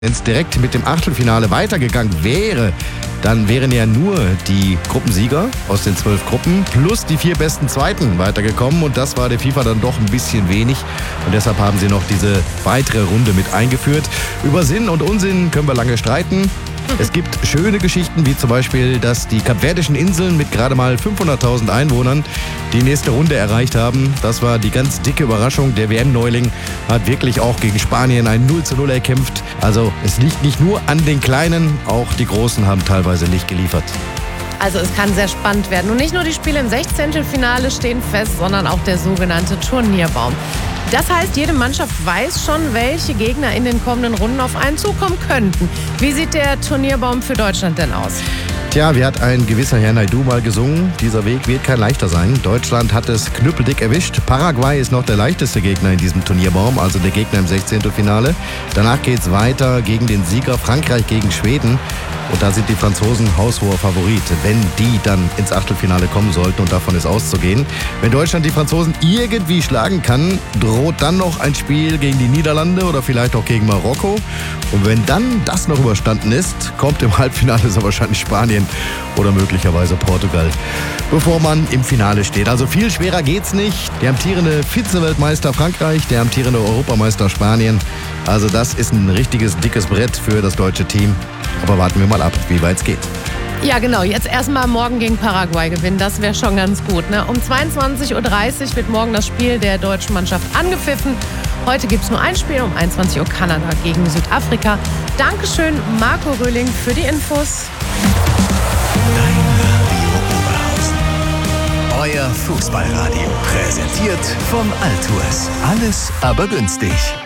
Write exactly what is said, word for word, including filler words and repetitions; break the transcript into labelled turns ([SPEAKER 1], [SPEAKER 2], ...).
[SPEAKER 1] Wenn es direkt mit dem Achtelfinale weitergegangen wäre, dann wären ja nur die Gruppensieger aus den zwölf Gruppen plus die vier besten Zweiten weitergekommen. Und das war der FIFA dann doch ein bisschen wenig. Und deshalb haben sie noch diese weitere Runde mit eingeführt. Über Sinn und Unsinn können wir lange streiten. Es gibt schöne Geschichten, wie zum Beispiel, dass die Kapverdischen Inseln mit gerade mal fünfhunderttausend Einwohnern die nächste Runde erreicht haben. Das war die ganz dicke Überraschung. Der W M-Neuling hat wirklich auch gegen Spanien ein null zu null erkämpft. Also es liegt nicht nur an den Kleinen, auch die Großen haben teilweise nicht geliefert.
[SPEAKER 2] Also es kann sehr spannend werden. Und nicht nur die Spiele im Sechzehntelfinale stehen fest, sondern auch der sogenannte Turnierbaum. Das heißt, jede Mannschaft weiß schon, welche Gegner in den kommenden Runden auf einen zukommen könnten. Wie sieht der Turnierbaum für Deutschland denn aus?
[SPEAKER 1] Tja, wie hat ein gewisser Herr Naidu mal gesungen, dieser Weg wird kein leichter sein. Deutschland hat es knüppeldick erwischt. Paraguay ist noch der leichteste Gegner in diesem Turnierbaum, also der Gegner im Sechzehntelfinale. Danach geht es weiter gegen den Sieger Frankreich gegen Schweden. Und da sind die Franzosen haushoher Favorit, wenn die dann ins Achtelfinale kommen sollten, und davon ist auszugehen. Wenn Deutschland die Franzosen irgendwie schlagen kann, droht dann noch ein Spiel gegen die Niederlande oder vielleicht auch gegen Marokko. Und wenn dann das noch überstanden ist, kommt im Halbfinale so wahrscheinlich Spanien oder möglicherweise Portugal, bevor man im Finale steht. Also viel schwerer geht's nicht. Der amtierende Vize-Weltmeister Frankreich, der amtierende Europameister Spanien. Also das ist ein richtiges dickes Brett für das deutsche Team. Aber warten wir mal ab, wie weit es geht.
[SPEAKER 2] Ja, genau. Jetzt erstmal morgen gegen Paraguay gewinnen. Das wäre schon ganz gut, ne? Um zweiundzwanzig Uhr dreißig wird morgen das Spiel der deutschen Mannschaft angepfiffen. Heute gibt es nur ein Spiel, um einundzwanzig Uhr Kanada gegen Südafrika. Dankeschön, Marco Röhling, für die Infos.
[SPEAKER 3] Dein Radio Oberhausen. Euer Fußballradio. Präsentiert von Altours. Alles aber günstig.